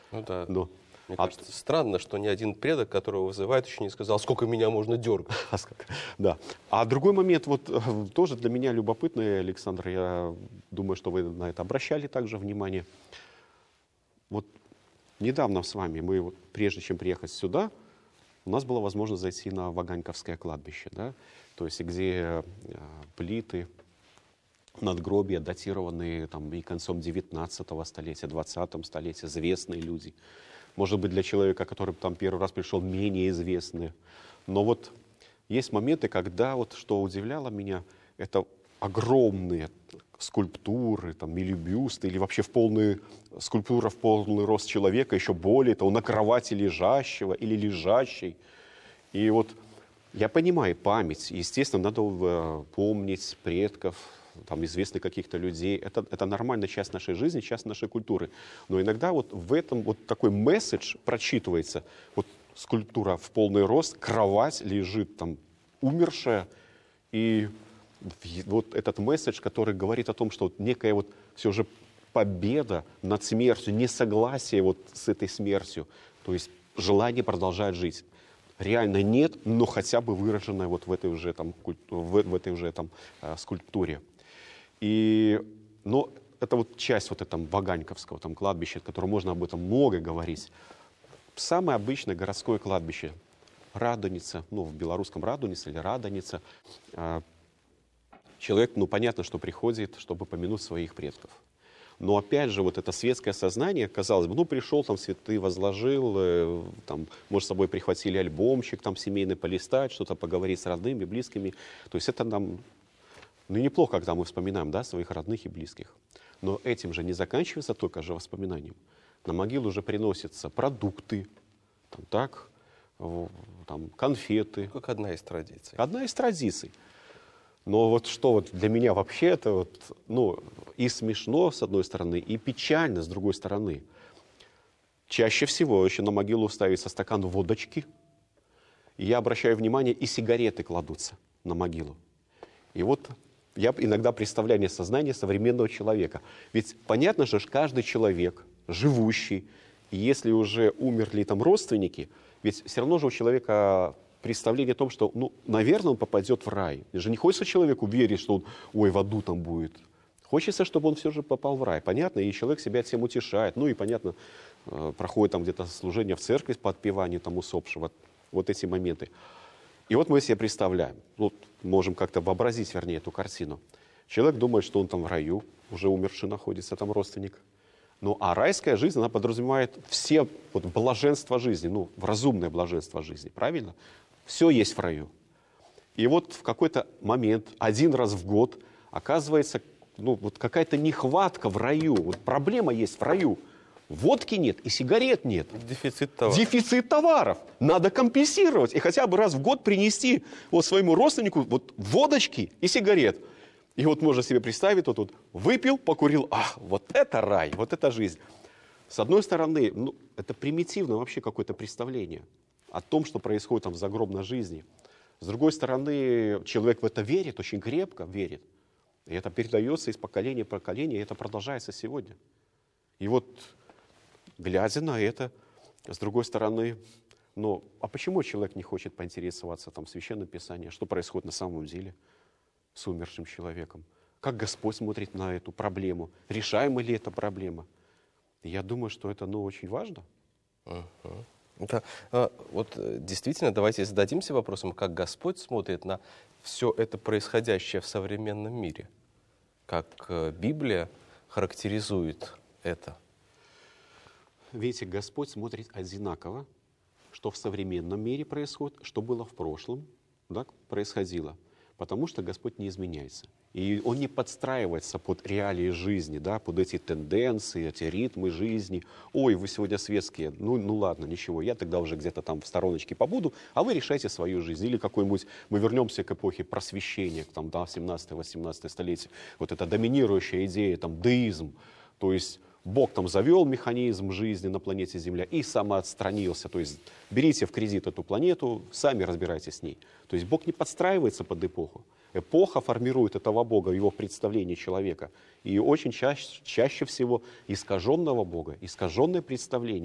Ну да. Но, Мне кажется, странно, что ни один предок, которого вызывает, еще не сказал, сколько меня можно дергать. да. А другой момент, вот тоже для меня любопытный, Александр, я думаю, что вы на это обращали также внимание. Вот недавно с вами, мы вот, прежде чем приехать сюда, у нас была возможность зайти на Ваганьковское кладбище, да, то есть где плиты, надгробия, датированные там, и концом 19 столетия, 20 столетия, известные люди. Может быть, для человека, который там первый раз пришел, менее известные. Но вот есть моменты, когда, вот, что удивляло меня, это огромные скульптуры, там, или бюсты, или вообще скульптура в полный рост человека, еще более того, на кровати лежащего или лежащей. И вот я понимаю память, естественно, надо помнить предков, там, известных каких-то людей. Это нормальная часть нашей жизни, часть нашей культуры. Но иногда вот в этом вот такой месседж прочитывается. Вот скульптура в полный рост, кровать лежит там умершая. И вот этот месседж, который говорит о том, что вот некая вот все же победа над смертью, несогласие вот с этой смертью, то есть желание продолжать жить. Реально нет, но хотя бы выраженное вот в этой уже там, скульптуре. Но это вот часть вот этого Ваганьковского там, кладбища, о котором можно об этом много говорить. Самое обычное городское кладбище. Радоница, ну в белорусском Радоница или Радоница. Человек, ну понятно, что приходит, чтобы помянуть своих предков. Но опять же, вот это светское сознание, казалось бы, ну пришел, там цветы возложил, там, может, с собой прихватили альбомчик, там семейный полистать, что-то поговорить с родными, близкими. То есть это нам, ну неплохо, когда мы вспоминаем, да, своих родных и близких. Но этим же не заканчивается только же воспоминанием. На могилу уже приносятся продукты, там, конфеты. Как одна из традиций. Одна из традиций. Но вот что вот для меня вообще это вот, ну, и смешно, с одной стороны, и печально, с другой стороны. Чаще всего еще на могилу ставится стакан водочки. И я обращаю внимание, и сигареты кладутся на могилу. И вот я иногда представляю сознание современного человека. Ведь понятно же, каждый человек, живущий, и если уже умерли там родственники, ведь все равно же у человека представление о том, что, ну, наверное, он попадет в рай. И же не хочется человеку верить, что он, ой, в аду там будет. Хочется, чтобы он все же попал в рай. Понятно, и человек себя всем утешает. Ну и, понятно, проходит там где-то служение в церкви по отпеванию там усопшего. Вот эти моменты. И вот мы себе представляем, вот можем как-то вообразить, вернее, эту картину. Человек думает, что он там в раю, уже умерший находится, там родственник. Ну, а райская жизнь, она подразумевает все вот блаженства жизни, ну, разумное блаженство жизни, правильно? Все есть в раю. И вот в какой-то момент, один раз в год, оказывается, ну, вот какая-то нехватка в раю, вот проблема есть в раю. Водки нет и сигарет нет. Дефицит товаров. Дефицит товаров. Надо компенсировать и хотя бы раз в год принести вот своему родственнику вот водочки и сигарет. И вот можно себе представить, вот выпил, покурил, ах, вот это рай, вот это жизнь. С одной стороны, ну, это примитивное вообще какое-то представление о том, что происходит там в загробной жизни. С другой стороны, человек в это верит, очень крепко верит. И это передается из поколения в поколение, и это продолжается сегодня. И вот, глядя на это, с другой стороны, ну, а почему человек не хочет поинтересоваться там Священным Писанием, что происходит на самом деле с умершим человеком? Как Господь смотрит на эту проблему? Решаема ли эта проблема? И я думаю, что это, ну, очень важно. Да. Вот действительно, давайте зададимся вопросом, как Господь смотрит на все это происходящее в современном мире. Как Библия характеризует это. Видите, Господь смотрит одинаково, что в современном мире происходит, что было в прошлом, да, происходило. Потому что Господь не изменяется. И Он не подстраивается под реалии жизни, да, под эти тенденции, эти ритмы жизни. Ой, вы сегодня светские, ну ладно, ничего, я тогда уже где-то там в стороночке побуду, а вы решайте свою жизнь. Или какой-нибудь, мы вернемся к эпохе просвещения, там, да, 17-18 столетие. Вот эта доминирующая идея, там, деизм, то есть Бог там завел механизм жизни на планете Земля и самоотстранился. То есть берите в кредит эту планету, сами разбирайтесь с ней. То есть Бог не подстраивается под эпоху. Эпоха формирует этого Бога, его представление человека. И очень чаще всего искаженного Бога, искаженное представление.